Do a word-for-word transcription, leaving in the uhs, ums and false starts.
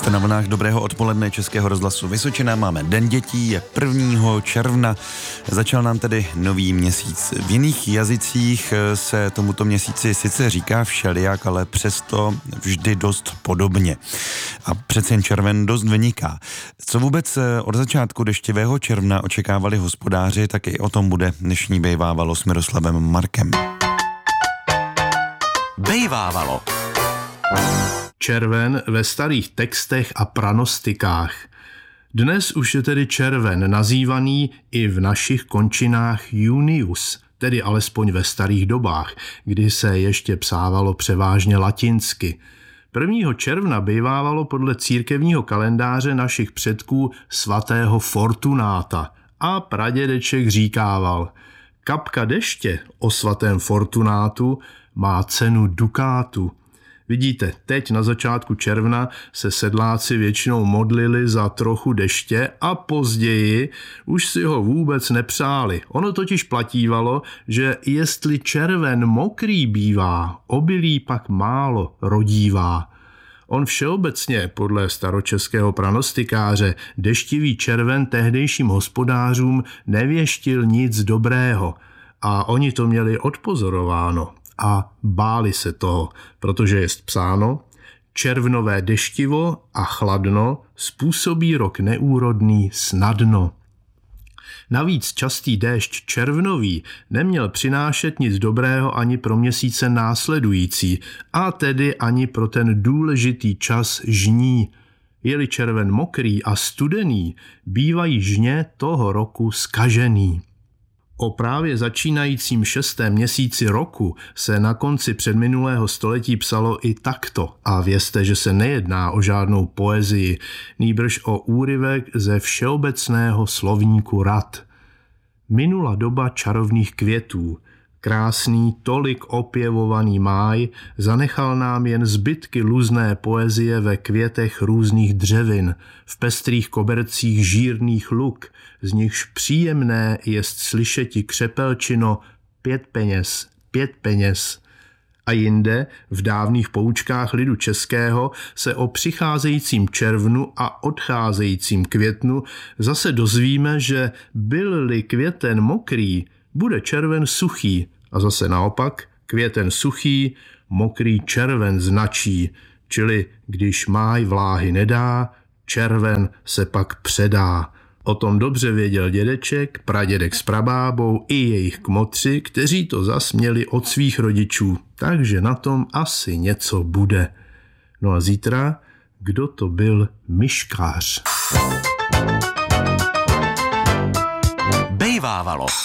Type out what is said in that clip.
Jste na vlnách Dobrého odpoledne Českého rozhlasu Vysočina, máme Den dětí, je prvního června, začal nám tedy nový měsíc. V jiných jazycích se tomuto měsíci sice říká všelijak, ale přesto vždy dost podobně. A přece jen červen dost vyniká. Co vůbec od začátku deštivého června očekávali hospodáři, tak i o tom bude dnešní Bejvávalo s Miroslavem Markem. Bejvávalo. Červen ve starých textech a pranostikách. Dnes už je tedy červen nazývaný i v našich končinách junius, tedy alespoň ve starých dobách, kdy se ještě psávalo převážně latinsky. prvního června bývávalo podle církevního kalendáře našich předků svatého Fortunáta a pradědeček říkával: kapka deště o svatém Fortunátu má cenu dukátu. Vidíte, teď na začátku června se sedláci většinou modlili za trochu deště a později už si ho vůbec nepřáli. Ono totiž platívalo, že jestli červen mokrý bývá, obilí pak málo rodívá. On všeobecně, podle staročeského pranostikáře, deštivý červen tehdejším hospodářům nevěštil nic dobrého a oni to měli odpozorováno. A báli se toho, protože je psáno: červnové deštivo a chladno způsobí rok neúrodný snadno. Navíc častý déšť červnový neměl přinášet nic dobrého ani pro měsíce následující, a tedy ani pro ten důležitý čas žní. Je-li červen mokrý a studený, bývají žně toho roku zkažený. O právě začínajícím šestém měsíci roku se na konci předminulého století psalo i takto. A vězte, že se nejedná o žádnou poezii, nýbrž o úryvek ze všeobecného slovníku rad. Minula doba čarovných květů. Krásný, tolik opěvovaný máj zanechal nám jen zbytky luzné poezie ve květech různých dřevin, v pestrých kobercích žírných luk, z nichž příjemné jest slyšeti křepelčino pět peněz, pět peněz. A jinde, v dávných poučkách lidu českého, se o přicházejícím červnu a odcházejícím květnu zase dozvíme, že byl-li květen mokrý, bude červen suchý, a zase naopak, květen suchý, mokrý červen značí, čili když máj vláhy nedá, červen se pak předá. O tom dobře věděl dědeček, pradědek s prabábou i jejich kmotři, kteří to zas měli od svých rodičů, takže na tom asi něco bude. No a zítra, kdo to byl myškář? Bejvávalo.